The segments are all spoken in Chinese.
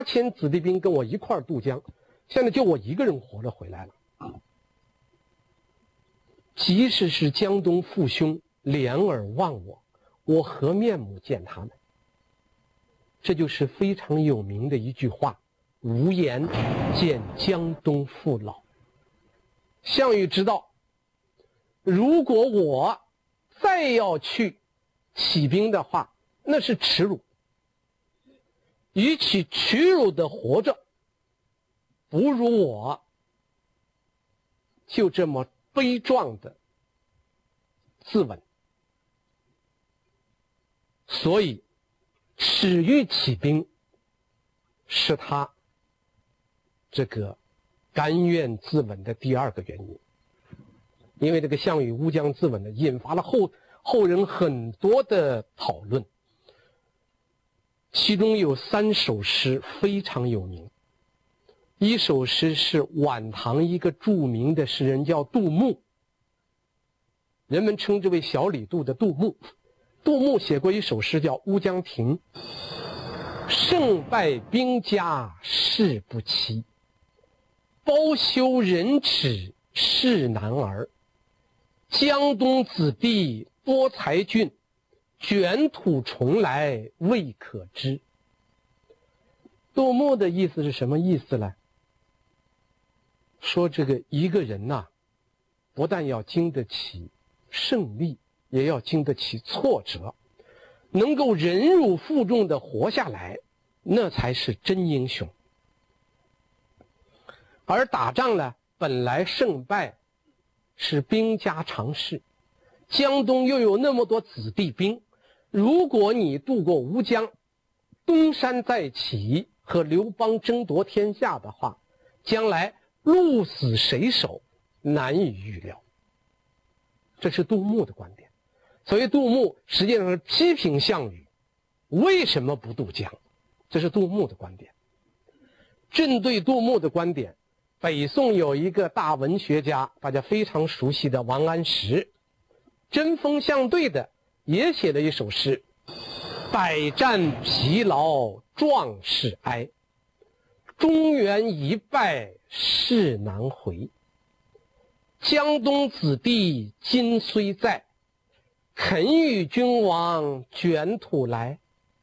8000子弟兵跟我一块儿渡江，现在就我一个人活着回来了。即使是江东父兄怜而忘我，我何面目见他们？这就是非常有名的一句话：无颜见江东父老。项羽知道，如果我再要去起兵的话，那是耻辱。与其屈辱的活着，不如我就这么悲壮的自刎。所以耻于起兵是他这个甘愿自刎的第二个原因。因为这个项羽乌江自刎呢，引发了后人很多的讨论，其中有3首诗非常有名。一首诗是晚唐一个著名的诗人叫杜牧，人们称之为小李杜的杜牧。杜牧写过一首诗叫《乌江亭》：胜败兵家事不期，包羞忍耻是男儿。江东子弟多才俊，卷土重来未可知。杜牧的意思是什么意思呢？说这个一个人呐，不但要经得起胜利，也要经得起挫折，能够忍辱负重的活下来，那才是真英雄。而打仗呢，本来胜败是兵家常事，江东又有那么多子弟兵，如果你渡过吴江，东山再起，和刘邦争夺天下的话，将来鹿死谁手，难以预料。这是杜牧的观点。所以杜牧实际上是批评项羽为什么不渡江，这是杜牧的观点。针对杜牧的观点，北宋有一个大文学家，大家非常熟悉的王安石，针锋相对的也写了一首诗：百战疲劳壮士哀，中原一败事难回。江东子弟今虽在，肯与君王卷土来。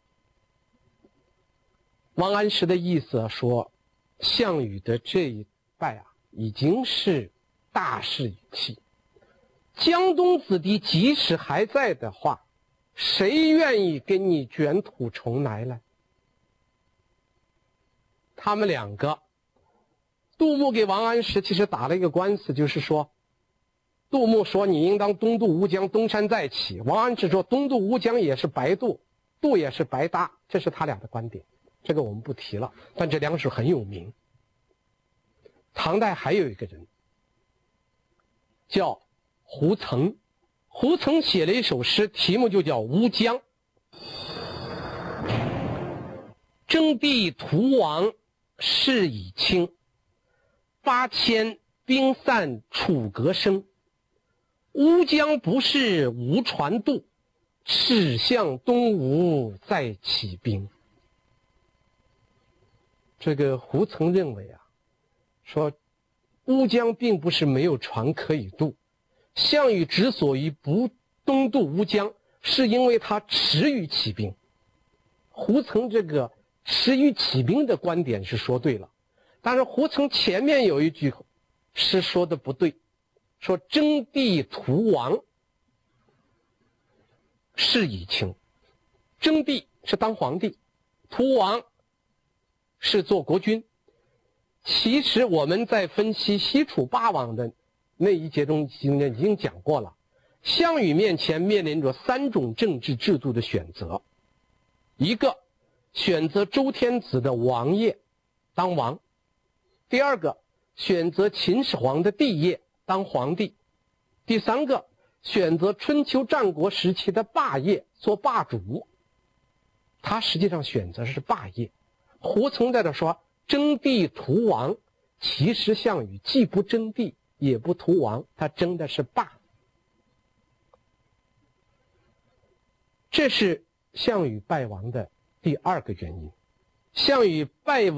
王安石的意思说，项羽的这一败啊，已经是大势已去。江东子弟即使还在的话，谁愿意跟你卷土重来呢？他们两个，杜牧给王安石其实打了一个官司，就是说，杜牧说你应当东渡吴江，东山再起。王安石说东渡吴江也是白渡，渡也是白搭，这是他俩的观点，这个我们不提了，但这两首很有名。唐代还有一个人叫胡曾，胡曾写了一首诗，题目就叫《乌江》。征地图王事已清，8000兵散楚阁生。乌江不是无船渡，驶向东吴再起兵。这个胡曾认为啊，说乌江并不是没有船可以渡，项羽之所以不东渡乌江，是因为他迟于起兵。胡曾这个迟于起兵的观点是说对了，但是胡曾前面有一句是说的不对，说征地图王事已清。征地是当皇帝，图王是做国君。其实我们在分析西楚霸王的那一节中已经讲过了，项羽面前面临着3种政治制度的选择。一个，选择周天子的王业当王；第二个，选择秦始皇的帝业当皇帝；第三个，选择春秋战国时期的霸业做霸主。他实际上选择是霸业。胡曾在这说征地图王，其实项羽既不征地也不图王，他征的是霸。这是项羽败亡的第二个原因。 项羽败